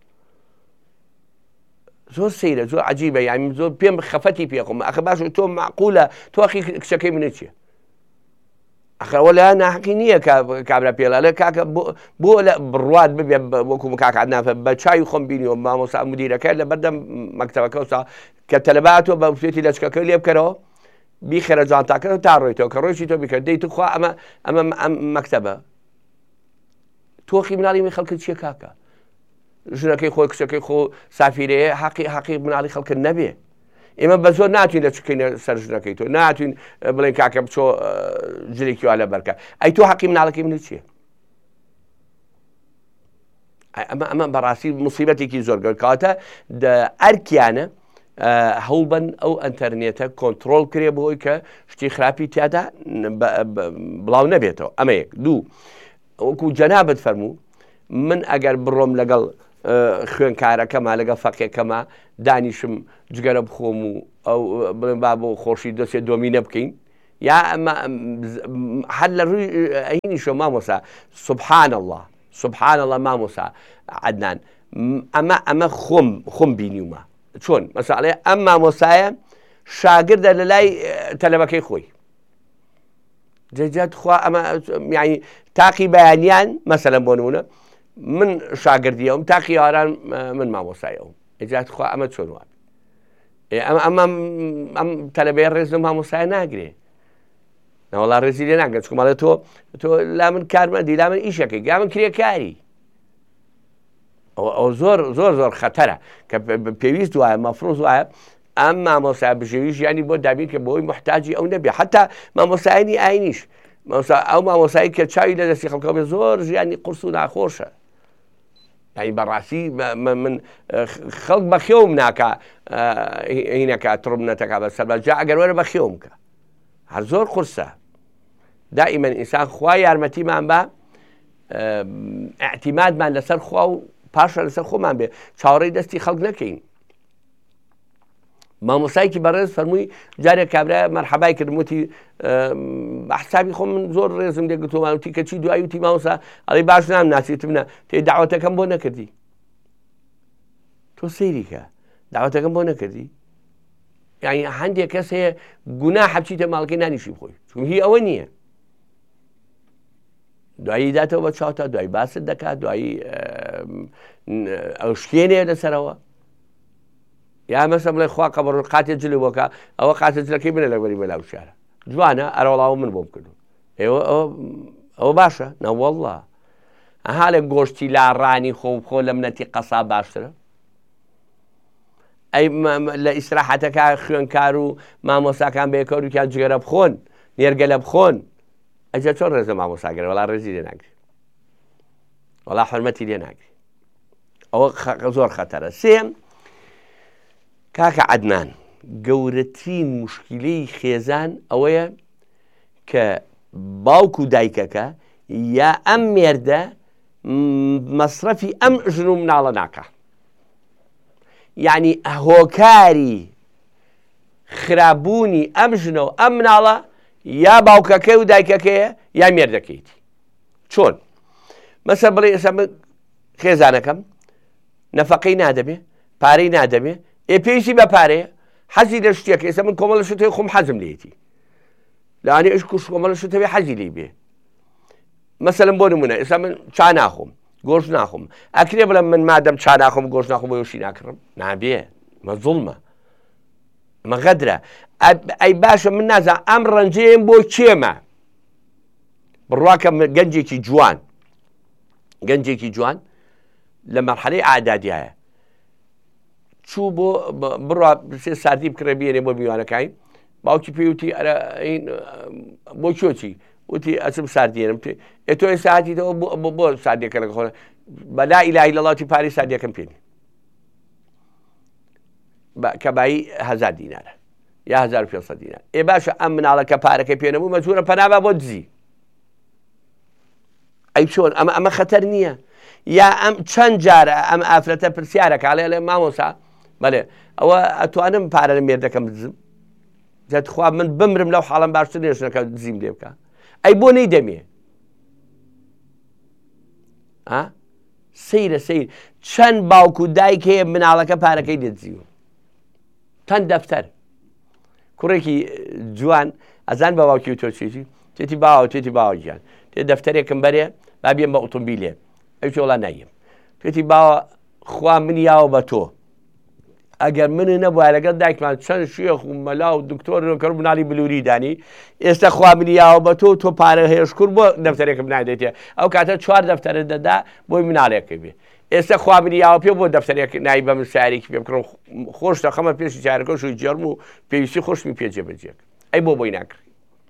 زۆر سەیرە زۆر عەجیبە یانی زۆر پێم خەفەتی پێخۆم ئەخە باش تۆ معقولە تۆخی کچەکەی منە چییە ئەخەوە لە ناحەقی نییە کابرا پێڵە کاکە بۆ لە بڕوات ببێ وەکو کاکە عەدنان بە چای خۆم بینیوە مامۆستا مدیرەکە لە بەردەم مەکتەبەکەوسا کە تەلەباتۆ بە فێتی لە چکەکە لێ بکەرەوە بیخێرە جانتاکە تا ڕۆیتەوە کە ڕۆیشی تۆ بیکرد دەی توخوا ئەمە مەکتەبە تۆخی مناڵی من خەڵکت چیە کاکە ژنەکەی خۆی کچەکەی خۆ سافیرەیە حەقی مناڵی خەڵکت نەبێ ئێمە بە زۆر ناتوین لە چکەینە سەر ژنەکەی تۆ ناتوین بڵێن کاکە بچۆ جلێکی وا لە بەرکە ئەی تۆ حەقی مناڵەکەی من چییە ئەمە بەڕاستی موسیبەتێکی زۆر گەورە ئەرکیانە هەوڵبەن ئەو ئەنتەرنێتە کۆنتترۆل کرێ بۆی کە شتی خراپی تیادا بڵاو نەبێتەوە ئەمە یەک دوو وەکو جەنابەت فەرموو من ئەگەر بڕۆم لەگەڵ خوێنکارەکەمە لەگە فەقێکەکەمە دانیشم جگەرە بخۆم و ئەو بڵێن با بۆ خۆشی دەستێ دۆمینە بکەین یا هەر لە ڕووی ئەینیشە مامۆسا سبحان الله مامۆسا عەدنان ئەمە خۆم بینیومە چۆن مەساڵێ ئەم مامۆسایە شاگردە لە لای تەلەبەکەی خۆی جێجات خوا ئەمە یعنی تاقی بەیانیان مەسەلەن بۆ نمونە من شاگردیەوەم تاقی یاران من مامۆسایەوەم ئەجات خوا ئەمە چۆن وابێ ئەم تەلەبەیە ڕێز لە مامۆسایە ناگرێ نەوەڵا ڕێزی لێ ناگەن چکمەڵێ تۆ لا من کارمەندی لا من ئیشەکەی گا من کرێکاری ئەو زۆر خەتەرە کە پێویست وایە مەفرۆز وایە ئەم مامۆسای بژێویش ینی بۆ دابین کە بۆی محتاجی ئەو نەبێ حتا مامۆسایانی ئاینیش ئەو مامۆسایی کە چاوی لە دەستی خەڵکە بێ زۆر ژیانی قورس و ناخۆشە ینی بەڕاستی من خەڵک بەخێوم ناکە هینەکە تڕبنەتەکە بەسەر بەجا ئەگەر وەرە بەخێوم کە هەر زۆر قورسە دائیمەن ئینسان خوا یارمەتیمان بە ئەعتیمادمان لەسەر خوا و پاشە لەسەر خۆمان بێ چاوەڕێی دەستی خەڵک نەکەین مامۆسایکی بەڕێز فەرمووی جارێک کابرا مەرحەبای کردم وتی بەحسابی خۆم من زۆر ڕێزم لێ گرتوومان وتی کەچی دوایی وتی مامۆسا ئەڵێ باش نام ناسیتم نە تێی داوەتەکەم بۆ نەکردی تۆ سەیری کە داوەتەکەم بۆ نەکردی یعنی هەندێک کەس هەیە گوناحە بچیتە ماڵەکەی نانیشی بخۆی چون هی ئەوە نییە دوایی داتەوە بە چاوتە دوایی باست دەکات دوایی ئەو شکێنێ لەسەرەوە یا مەسە بڵێ خوا قەبڕ قاتێ جلێ بۆکە ئەوە قاتە جلەکەی بنە لەبەری بەلاو شارە جوانە ئەرەوەڵاوە من بۆم کردو ئەوە باشە نەوەڵڵا ئەها لە گۆشتی لاڕانی خۆ لە منەتی قەسا باشترە ئەی لە ئیسراحەتەکە خوێنکار و مامۆساکان بێکەوتیان جگەرە بخۆن نێرگە لە بخۆن ئەجا چۆن ڕێزە مامۆساگەر وەڵا ڕێزی لێ ناگری وەڵا حرمەتی لێ ناگری ئەوە زۆر خەتەرە سێم کاکە عەدنان گەورەترین موشکیلەی خێزان ئەوەیە کە باوکو و دایکەکە یا ئەم مێردە مەسرەفی ئەم ژن و مناڵە ناکە یعنی هۆکاری خراببوونی ئەم ژنە و ئەم مناڵە یا باوکەکەی و دایکەکەیە یا مێردەکەیتی چۆن مەسە بڵێ ئێستا خێزانەکەم نەفەقەی نادەبێ پارەی نادەبێ پێویستی بە پارەیە حەزی لە شتێک ئێستا من کۆمەڵە شتەوەی خۆم حەزم لێتی لەوانێ ئەش کوش کۆمەڵە شتەوەی حەزی لێ بێ مەسەلەن بۆ نمونە ئێستا من چا ناخۆم گۆشت ناخۆم ئەکرێ بڵێم من مادەم چا ناخۆم گۆشت ناخۆم بۆ یۆشی ناکڕم نابێ مە زوڵمە مە غەدرە ئەی باشە من نازانم ئەم ڕەنجەیەم بۆ کێمە بڕواکە گەنجێکی جوان لە مەرحەلەی ئاعدادیایە چوو بۆ بڕوا سێ ساردی بکڕێ بێنێ بۆ میوانەکەی باوکی پێی وتی بۆ کۆچی وتی ئەچم ساردێنم تۆ ئێ ساعتیتەوە بۆ ساردێکە لەگە خۆنە بە لا ئیلاهی لەڵاتی پارەی ساردیەکەم پێنی کە بایی 1000 دینارە یا 1500 دینار ئێ باشە ئەم مناڵەکە پارەکە پێنەبوو مەجبورە پەنابە بۆ دزی ئەی چۆن ئەمە خەتەر نییە یا ئەم چەند جارە ئەم ئافرەتە پرسیارەکە لێ مامۆسا بەڵێ ئەوە ئەتوانم پارە لە مێردەکەم بدزم جاتخوا من بمرم لەو حاڵم باشتر نێژنەکە دزیم لێ بکە ئەی بۆ نەی دەمێ سەیرە چەند باوکو و دایک هەیە مناڵەکە پارەکەی دەدزیوە چەند دەفتەر کوڕێکی جوان ئەزان بە باوکی و تۆ چێتی تێتی باوە گیان تێ دەفتەرێکم بەرێ با بێم بە ئۆتۆمبیلێ ئەو وڵا نایم توێتی باوە خوا منی یاوە بە تۆ ئەگەر منی نەبووە لەگەڵ دایکمان چەند شێخ و مەلا و دکتۆر کەڕ مناڵی بلووری دانی ئێستا خوا منی یاوە بە تۆ پارە هێشکور بۆ دەفتەرێکم نادێتێ ئەو کاتە 4 دەفتەرە دەدا بۆی مناڵێکی بێ ئێستا خوا منی یاوە پێ بۆ دەفتەرێک نایی بە من سیارێکی پێ بکڕم خۆش دەخەمە پێشی چارەکە شوی جێڕم و پێویستی خۆشمی پێجێبەجێک ئەی بۆی ناکڕی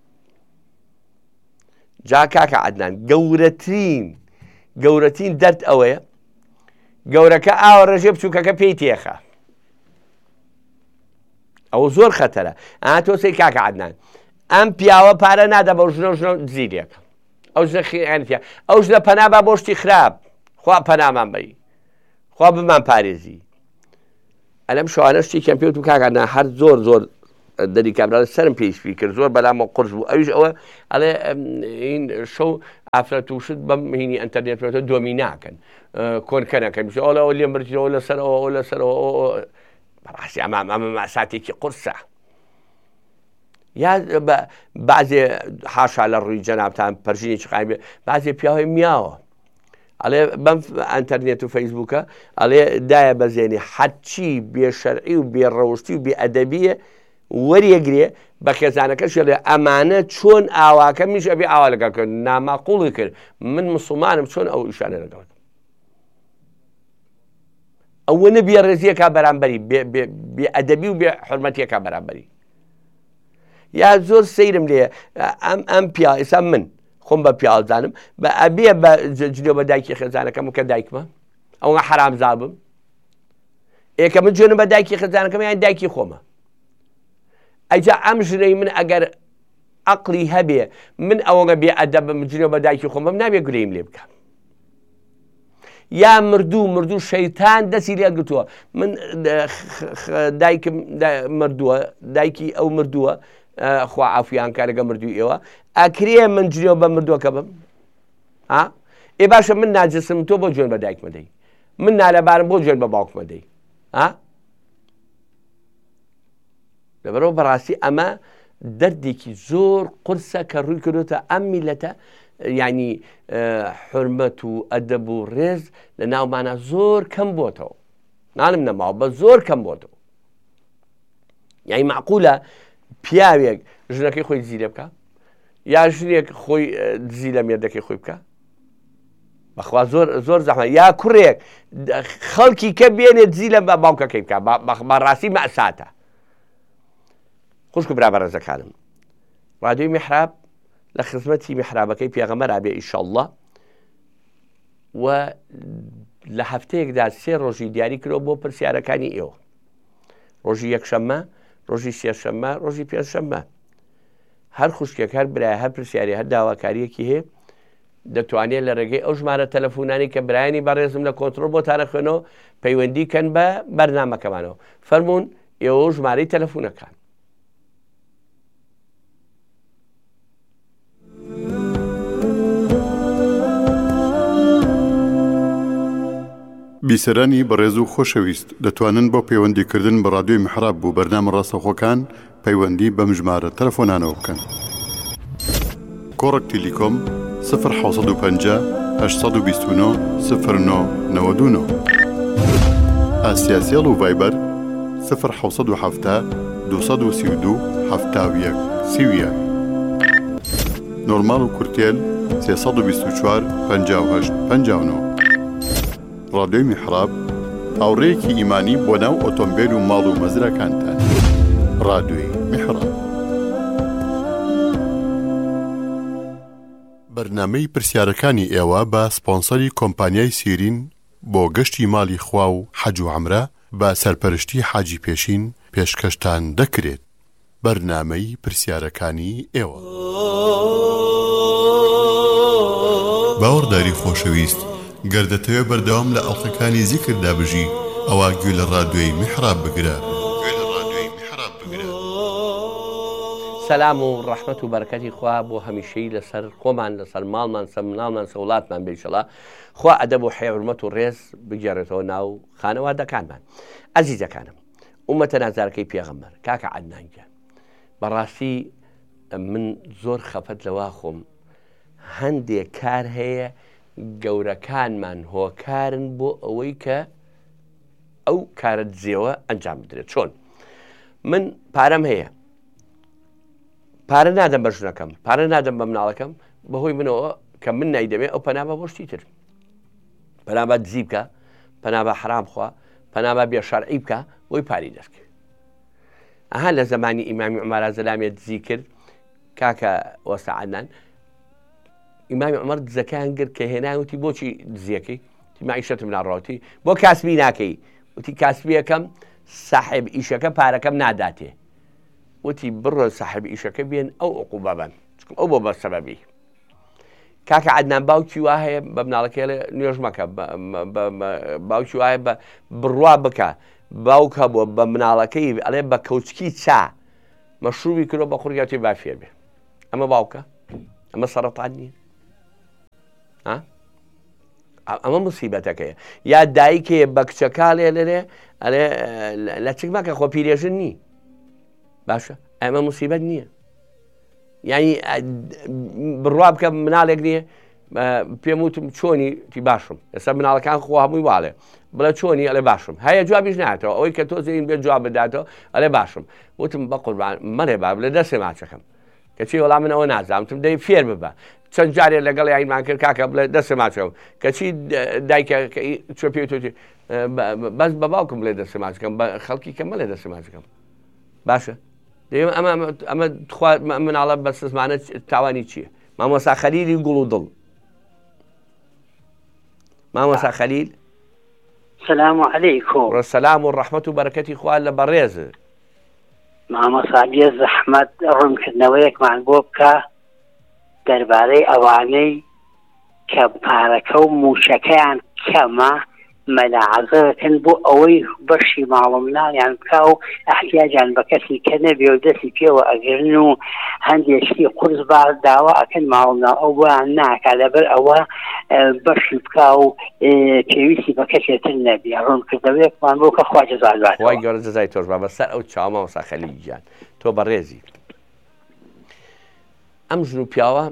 جا کاکە عەدنان گەورەترین دەرد ئەوەیە گەورەکە ئاوە ڕێژێ بچووکەکە پێی تێخە ئەو زۆر خەتەرە تۆسی کاکە عەدنان ئەم پیاوە پارە نادا بە ژنە زیرێک ئەو ژنە خیانەتە ئەو ژنە پەنا بە بۆ شتی خراپ خوا پەنامان بەی خوا بمان پارێزی ئەلەم شوانە شتی کەم پێوت کاکاننا هەر زۆر دەری کابرا سرم پێیشتوی کرد زۆر بەلامە قرس بوو ئەویش ئەوە ئەڵێ این شەو ئافرەت وشت بەم هینی ئەنتەرنێتەوە دۆمی ناکەن کۆنکەنەکەن ئەوە لێ مرجەوە لەسەرەوە لەسەرەوە بەڕاستی ئەمە ساتێکی قورسە یا بەعزێ حاشا لە ڕووی جەنابتان پەرژینێکی قایبێ بەعزێ پیاوەی میاوە ئەڵێ بەم ئەنتەرنێت و فەیسبووکە ئەڵێ دایە بەزێنی حەچی بێشەرعی و بێڕەوشتی و بێئەدەبیە وەریەگرێ بە خێزانەکەش لێ ئەمانە چۆن ئاواکە میش ئەبێ ئاوا لەگەڵکرد ناماقوڵی کرد من مسلمانم چۆن ئەو ئیشانە لەگەڵکە ئەوە نەبێ ڕێزیەکە بەرامبەری بێئەدەبی و بێ حورمەتیەکە بەرامبەری یا زۆر سەیرم لێ ئەم پیا ئێستا من خۆم بە پیاڵزانم بە ئەبێ بە جلێ بە دایکی خێزانەکەم کە دایکمە ئەوە حرامزا بم ئێکە من جوێنم بە دایکی خێزانەکەم یان دایکی خۆمە ئەجا ئەم ژنەی من ئەگەر عەقڵی هەبێ من ئەوەگە بێ ئەدەبم جلێ بە دایکی خۆمەم نابێ گولەیم لێ بکەم یا مردوو شەیتان دەستی لێ گرتووە من دایکم مردووە دایکی ئەو مردووە خوا عافیان کە لەگە مردووی ئێوە ئەکرێ من جلێ بە مردووەکە بم ئێ باشە من ناجسم تۆ بۆ جوێن بە دایکمە دەی من نالەبارم بۆ جوێن بە باوکمە دەی لەبەرەوە بەڕاستی ئەمە دەردێکی زۆر قورسە کە ڕووی کردوتە ئەم میلەتە یعنی حورمەت و ئەدەب و ڕێز لە ناومانە زۆر کەم بۆتەوە نانم نەماوە بە زۆر کەم بۆتەوە یعنی معقولە پیاوێک ژنەکەی خۆی دزی لێ بکە یا ژنێک خۆی دزی لە مێردەکەی خۆی بکە بەخوا زۆر زەحمە یا کوڕێک خەڵکی کە بێنێ دزی لە باوکەکەی بکە بەڕاستی مەئساتە خوشک برا بەڕێزەکانم ڕادیۆی میحراب لە خزمەتی میحرابەکەی پێغەمبەر ئابێ ئینشاءالله و لە هەفتەیەکدا 3 ڕۆژی دیاری کردەوە بۆ پرسیارەکانی ئێوە ڕۆژی یەکشەممە ڕۆژی سێشەممە ڕۆژی پێنجشەممە هەر خوشکێک هەر برای هەر پرسیاری هەر داواکاریەکی هەیە دەتوانێت لە ڕێگەی ئەو ژمارە تەلەفۆنانی کە برایانی بەڕێزم لە کۆنتڕۆل بۆ تارەخوێنەوە پەیوەندی کەن بە بەرنامەکەمانەوە فەرمونون ئێوە ژمارەی تەلەفۆنەکان بیسەرانی بەڕێز و خۆشەویست دەتوانن بۆ پەیوەندیکردن بە ڕادیۆی میحراب بوو بەرنامە ڕاستەوخۆکان پەیوەندی بەم ژمارە تەلەفۆنانەوە بکەن. کۆڕک تیلیکۆم 1950 829 0999 ئاسیاسیەڵ و ڤایبەر 1970 232 71 31 نۆرمال و کورتێل 324 58 59 ڕادیۆی میحراب هاوڕێیەکی ئیمانی بۆ ناو ئۆتۆمبیل و ماڵ و مەزرەکانتان. ڕادیۆی میحراب. بەرنامەی پرسیارەکانی ئێوە بە سپۆنسەری کۆمپانیای سیرین بۆ گەشتی ماڵی خوا و حەج و عەمرە بە سەرپەرشتی حاجی پێشین پێشکەشتان دەکرێت. بەرنامەی پرسیارەکانی ئێوە. باوەڕداری خۆشەویست گەردەتەوێ بەردەوام لە ئەڵقەکانی زیکردا بژی ئەوە گوێ لە ڕادیۆی میحراب بگرە. سەلام و ڕەحمەت و بەرەکەتی خوا بۆ هەمیشەی لەسەر خۆمان لەسەر ماڵمان سەر مناڵمان سە وڵاتمان بێ ئینشەڵڵا خوا ئەدەب و حورمەت و ڕێز بگێڕێتەوە ناو خانەوادەکانمان. ئەزیزەکانم ئومەتە نازارەکەی پێغەمبەر کاکە عەدنان گیان بەڕاستی من زۆر خەفەت لەوا خۆم هەندێک کار هەیە گەورەکانمان هۆکارن بۆ ئەوەی کە ئەو کارە دزیەوە ئەنجام بدرێت. چۆن من پارەم هەیە پارە نادەم بە ژنەکەم پارە نادەم بە مناڵەکەم بەهۆی منەوە کە من نایدەمێ ئەو پەنابە بۆ شتی تر پەنابە دزی بکە پەنابە حرام خوا پەنابە بێشەرعی بکە بۆی پاری دەستکرد. ئەها لە زمانی ئیمامی عومەر زەلامێ دزی کرد کاکە وەستا عەدنان ئیمامی عومەر دزەکەیان گرت کە هێنای وتی بۆچی دزیەکەی تی مەعیشەتم ناڕەوەتی بۆ کاسبی ناکەی وتی کاسبیەکەم ساحب ئیشەکە پارەکەم ناداتێ وتی بڕۆ ساحب ئیشەکە بێن ئەو عقوبە بن ئەو بۆ بە سەبەبی کاکە عەدنان باوکی وا هەیە بە مناڵەکەی نوێژ مەکە باوکی وایە بە بڕوا بکە باوک هەبووە بە مناڵەکەی ئەڵێ بە کەوچکی چا مەشروبی کردۆ بە خوڕگاتی با فێر بێ ئەمە باوکە ئەمە سەرەتان نییە ئەمە موسیبەتەکەیە یا دایکێ بە کچەکاڵێ لەرێ ئەلێ لە چک مەکە خۆ پیرێژن نی باشە ئەمە موسیبەت نییە یعنی بڕوا بکە مناڵێک نییە پێم وتم چۆنی تی باشم ئێستا مناڵەکان خۆ هەمووی واڵێ بڵێ چۆنی ئەلێ باشم هەیە جوابیش ناتەوە ئەوەی کە تۆ زین بێت جواب بداتەوە ئەلێ باشم وتم بە قوربان مەڵێ با لە دەستێ ماچەکەم کەچی وەڵام من ئەوە نازانم دەی فێر ببە چەند جارێ لەگەڵ یاینمان کرد کاکە بڵێ دەستێ ماچەکەم کەچی دایکە چۆ پێ تۆ بەس بە باوکم بڵێ دەستێ ماچەکەم بە خەڵکی کەم مەڵێ دەستێ ماچەکەم باشە ئەمە مناڵە بە سزمانە تاوانی چییە مامۆستا خەلیلی گوڵ و دڵ مامۆستا خەلیل سلام علیکم ڕسەلام و ڕەحمەت و بەرەکەتی خوا لە بەڕێزە مامۆستا بێ زەحمەت ڕوونکردنەوەیەکمان بۆ بکە دەربارەی ئەوانەی کە پارەکە و موشەکەیان کەمە مەلاحەزەکەن بۆ ئەوەی بەشی ماڵەمنانیان بکە و ئەحتیاجیان بە کەسی کە نەبێ و دەستی پێوە ئەگرن و هەندێکی قورس با داوا ئەکەن ماڵنا ئەو بۆیان ناکە لەبەر ئەوە بەشی بکە و پێویستی بە کەسێتر نەبێ ڕوونکردنەوەیەکمان بۆ کە خوا جەزا وای گەورە جەزای تۆش با بەسەر ئەو چاوە مامۆستا خەلیل گیان تۆ بەڕێزی ئەم ژن و پیاوە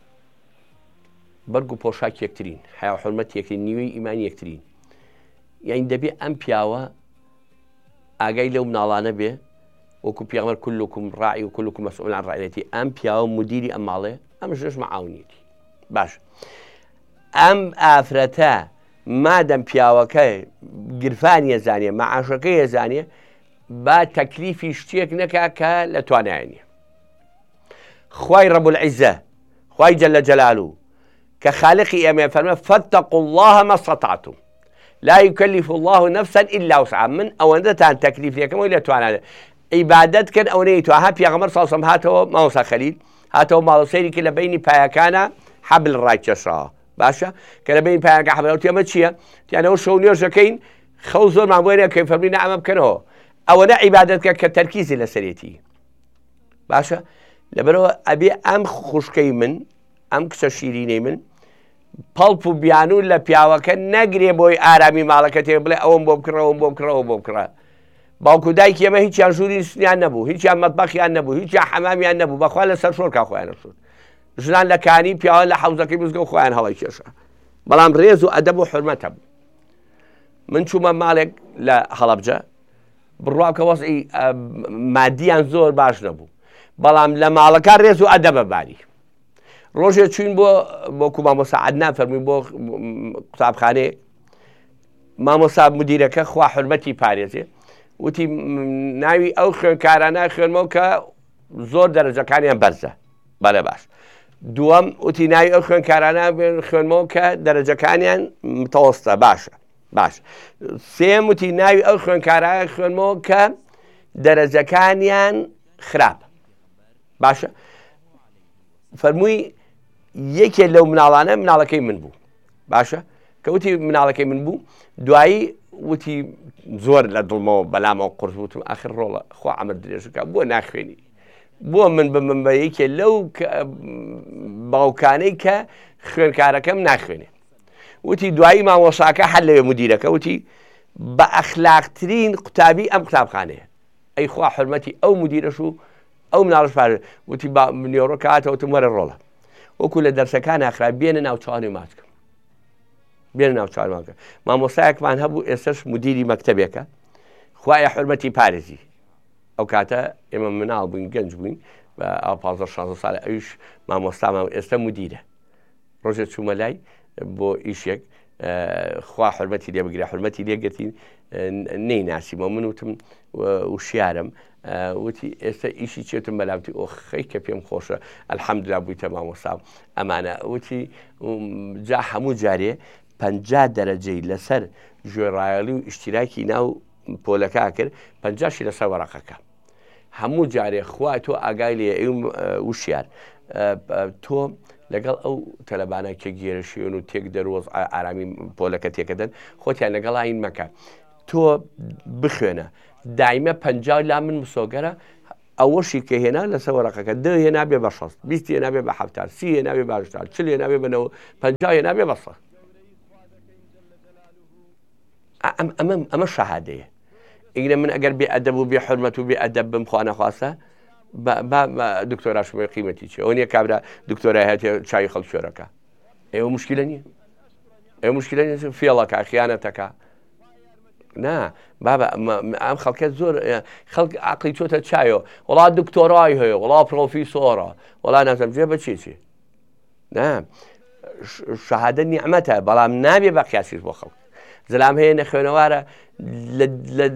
بەرگ و پۆشاک یەکترین حیا و حورمەت یەکترین نیوەی ئیمانی یەکترین یعنی دەبێ ئەم پیاوە ئاگای لەو مناڵانە بێ وەکو پیامبەر كلكم راعي وكلكم مسؤول عن رعيته ئەم پیاوە مدیری ئەم ماڵێ ئەم ژنش مەعاونێتی باش ئەم ئافرەتە مادەم پیاوەکە گرفانی زانیە مەعاشەکەی زانیە با تەکلیفی شتێک نەکا کە لە توانایە خوای رب العزة خوای جل جلاله كخالقي أمي فرما فاتقوا الله ما استطعتم لا يكلف الله نفسا إلا وسعها من أوندتان تكليف لكم وإلا توانا عبادت كان أونيتو ها بيغمر صلى الله عليه وسلم هاتو موسى خليل هاتو مالو سيري كلا بيني بايكانا حبل الراي تشرا باشا كلا بيني بايكانا حبل الراي تيامتشيا يعني هو شو نيرجكين خوزور مع بوينة كيف فرمي نعم بكنه أولا عبادتك كتركيز لسريتي باشا لبرو أبي أم خوشكي من ئەم کچە شیرینەی من پەڵپ و بیانوون لە پیاوەکە نەگرێ بۆی ئارامی ماڵەکە تێ بڵێ ئەوم بۆ بکڕە ئەوم بۆ بکڕە ئەو بۆ بکڕە باوکو دایکی ئێمە هیچیان ژووری سنیان نەبوو هیچیان مەتبەخیان نەبوو هیچیان حەمامیان نەبوو بەخوا لەسەر شۆرکا خۆیان نەشوت ژنان لە کانی پیاوە لە حەوزەکەی بزگە و خۆیان هەڵی کێشە بەڵام ڕێز و ئەدەب و حورمەت هەبوو من چوومە ماڵێک لە هەڵەبجە بڕواکە وەزعی مادیان زۆر باش نەبوو بەڵام لە ماڵەکە ڕێز و ئەدەبە باری ڕۆژێ چوین بۆ مامۆستا عەدنان فەرمووی بۆ قوتابخانەیە مامۆستا مدیرەکە خوا حورمەتی پارێزێ وتی ناوی ئەو خوێنکارانە خوێنمەوە کە زۆر دەرەجەکانیان بەرزە بەڵێ باش دووەم وتی ناوی ئەو خوێنکارانە خوێنمەوە کە دەرەجەکانیان متەوەستە باشە باش سێم وتی ناوی ئەو خوێنکارانە خوێنمەوە کە دەرەجەکانیان خراپ باشە فەرمووی یەکێ لەو مناڵانە مناڵەکەی من بوو باشە کە وتی مناڵەکەی من بوو دوایی وتی زۆر لە دڵمەوە بەلامەوە قورس وتم ئاخر ڕۆڵە خوا عەمر درێژەکە بۆ ناخوێنی بۆ من بمن بە یەکێ لەو باوکانەی کە خوێنکارەکەم ناخوێنێ وتی دوایی مامۆستاکە هەر لەوێ مدیرەکە وتی بە ئەخلاقترین قوتابی ئەم قوتابخانەیە ئەی خوا حورمەتی ئەو مدیرەش و ئەو مناڵش پارێ وتی نیۆڕۆ کاتەوە وتم وەرە ڕۆڵە وەکو لە دەرسەکان ئاخرا بێنە ناو چاوانێ ماچکەم بێنە ناو چاوانێ ماچکەم مامۆستایەکمان هەبوو ئێستش مدیری مەکتەبێکە خوایە حورمەتی پارێزی ئەو کاتە ئێمە مناڵ بووین گەنج بووین بە 15 ساڵە ئەویش مامۆستامان ئێستا مدیرە ڕۆژێ چوومە لای بۆ ئیشێک خوا حورمەتی لێ بگرێ حورمەتی لێگرتین نەیناسیمەوە من وتم وشیارم وتی ئێستا ئیشی چێتم بەلاوتی ئۆخەی کە پێم خۆشە ئەلحەمدوللا بوویتە مامۆستا ئەمانە وتی جا هەموو جارێ 50 دەرەجەی لەسەر ژێڕایەڵی و ئیشتیراکی ناو پۆلەکە کرد 50شی لەسەر وەرەقەکە هەموو جارێ خوا تۆ ئاگای لێ وشیار تۆ لەگەڵ ئەو تەلەبانە کە گێرە شوێن و تێک دەرۆز ئارامی پۆلەکە تێکەدەن خۆتیان لەگەڵ ئاین مەکە تۆ بخوێنە دایمە 50 لا من مسۆگەرە ئەوەشی کە هێنا لەسەر وەرەقەکە 10 هێنا بێ بە 60 20 هێنا بێ بە 70 30 هێنا بێ بە 80 40 هێنا بێ بە 50 هێنا بێ بە 100 ئەمە شەهادەیە ئیگرە من ئەگەر بێ ئەدەب و بێ حورمەت و بێ ئەدەب بم خوا نەخواستە دکتۆراشمە قیمەتی چێ ئەو نییە کابرا دکتۆرای هاتێ چای خەڵک شۆرەکە ئێوە مشکلە نییە ئێوە مشکلە نیە فێڵەکە خیانەتەکە نا بابا ئەم خەڵکە زۆر خەڵک عقلی چۆتە چایەوە وڵا دکتۆرای هەیە وڵا پرۆفیسۆرە وڵا نازەم جێ بە چێ نا شەهادە نیعمەتە بەڵام نابێ بە قیاسیش بۆ خەڵک زلام هەیە نەخوێنەوارە لە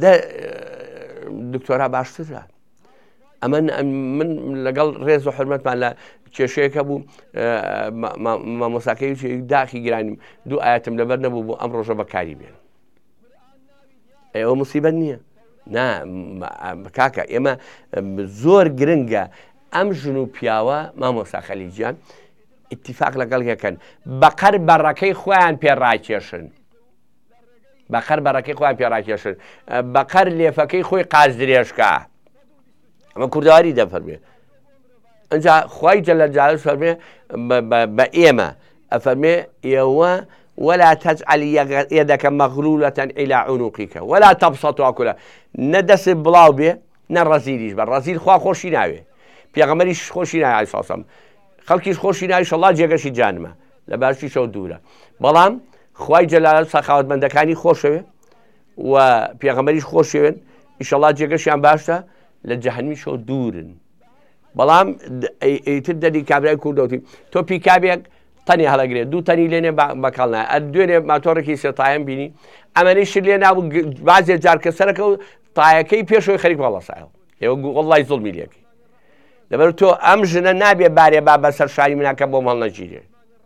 دکتۆرا باشترە ئەمە من لەگەڵ ڕێز و حرمەتمان لە کێشەیەکە بوو مامۆساکەی داخی گرانیم دوو ئاەتم لەبەر نەبوو بۆ ئەم ڕۆژە بەکاری بێن ئەوە موسیبەت نییە نا کاکە ئێمە زۆر گرنگە ئەم ژن و پیاوە مامۆسا خەلیجیان ئیتیفاق لەگەڵ یەکەن بەقەر بەڕەکەی خۆیان پێڕاکێشن بەقەر بەڕەکەی خۆیان پێڕاکێشن بەقەر لێفەکەی خۆی قاز درێژکە ئەمە کوردەواری دەفەرمێ ئەجا خوای جەلە جالە فەرمێ بە ئێمە ئەفەرمێ ئێوە ولا تجعل يدك مغلولة إلى عنقك ولا تبسطها كلها ندس بلاو به نرزيليش بالرزيل خوا خوشي ناوي بيغمريش خوشي ناوي عليه الصلاة والسلام خلقيش خوشي ناوي إن شاء الله جيغشي جانمه لباشي شو دورة بلام خواي جلال سخاوت من دكاني خوشوي وبيغمريش خوشوي إن شاء الله جيغشي عن باشتا لجهنمي شو دورن بلام تبدأ دي كابراي كوردوتي تو بيكابيك تەنی هەڵەگرێت دوو تەنی لێنێ بەکەڵنایە دوێنێ ماتۆڕێکی سێتایم بینی ئەمەنیش لێ نابوو بازێ جارکە سەرەکە و تایەکەی پێشەوەی خەریک وەڵەسایەوە ئێوە وەڵای زوڵمی لێکی لەبەر تۆ ئەم ژنە نابێ بارێ با بەسەر شاری مناکە بۆ هەڵ نەگیرێ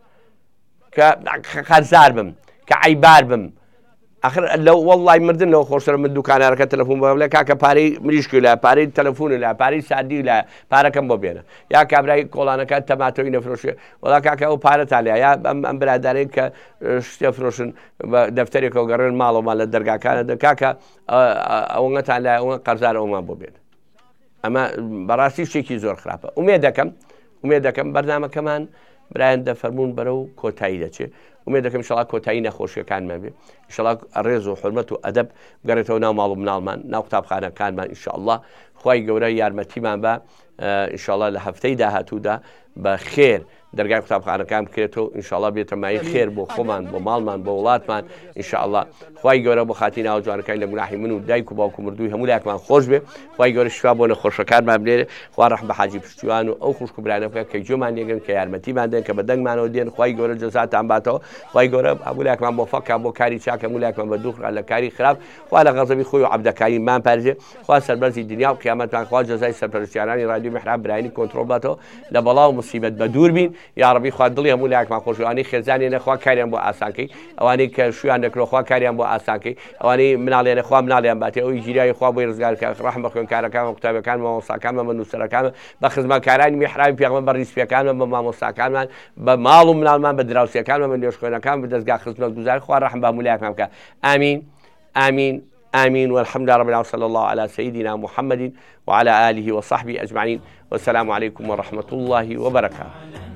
کە خەرزار بم کە عیبار بم آخر لەو وەڵای مردن لەو خۆشترە من دوکانارەکە تەلەفۆن بە بڵێ کاکە پارەی مریشکی لە پارەی تەلەفۆنی لە پارەی سادی لە پارەکەم بۆ بێنە یا کابرای کۆڵانەکە تەماتۆی نەفرۆشێ وڵا کاکە ئەو پارەتان لێ یا ئەم برادارەی کە شتێ فرۆشن بە دەفتەرێکەوە گەڕێن ماڵەوەمان لە دەرگاکانە کاکە ئەوەتان لای ئەوە قەرزار ئەومان بۆ بێنە ئەمە بەڕاستی شتێکی زۆر خراپە ئومێد دەکەم بەرنامەکەمان برایان دەفەرمونون بەرەو کۆتایی دەچێت ومێ دەکەم شڵا کۆتایی نەخۆشیەکانمان بێ شڵا ڕێز و حرمەت و ئەدەب بگەڕێتەوە ناو ماڵ و مناڵمان ناو قوتابخانەکانمان ئینشاءالله خوای گەورە یارمەتیمان بە ئینشاءالله لە هەفتەی داهاتوودا بە خێر دەرگای قوتابخانەکان بکرێتەوە ئینشاءالله بێتە مای خێر بۆ خۆمان بۆ ماڵمان بۆ وڵاتمان ئینشاءالله خوای گەورە بۆ خاتی ناو جوانەکانی لە گوناحی من و دایک و باوکو مردووی هەموو لایەکمان خۆش بێ خوای گەورە شفا بۆ نەخۆشەکانمان بنێرێ خوا ڕەحم بە حاجی پشتیوان و ئەو خوشک و برانە بکە کە گوێمان لێگرن کە یارمەتیمان دێن کە بە دەنگمانەوە دێن خوای گەورە جەزاتان باتەوە خوای گەورە هەموو لایەکمان مۆفەقە بۆ کاری چاکە هەموو لایەکمان بە دووخرا لە کاری خراپ خوا لە غەزەبی خۆی و عەبدەکاریمان پارێزێ خوا سەربەرزی دنیا و قیامەتمان خوا جەزای سەرپەرستیارانی رادیۆ میحراب برایانی کۆنتڕۆڵ باتەوە لە بەڵاو موسیبەت بە دوور بین یا ڕەبی خوا دڵی هەموو لایەکمان خۆشەوانی خێزانی نەخوا کاریان بۆ ئاسانکەی ئەوانەی کە شویان دەکرۆخوا کاریان بۆ ئاسانکەی ئەوانەی مناڵێنە خوا مناڵیان باتێ ئەوی ژیریای خوا بۆی ڕزگارکە ڕەحم بە خوێنکارەکان و قوتابەکان مامۆستاکانمان بە نووسەرەکانمان بە خزمەتکارانی میحرابی پێغەمبەر ڕیسپیەکانمان بە مامۆستاکانمان بە ماڵ و مناڵمان بە دراوسێکانمان بە نوێژخوێنەکان بە دەستگا خزمەتگوزار خوا ڕەحم بە هەموو لایەکمان بکە ئامین آمين آمين والحمد لله رب العالمين صلى الله على سيدنا محمد وعلى آله وصحبه أجمعين والسلام عليكم ورحمة الله وبركاته.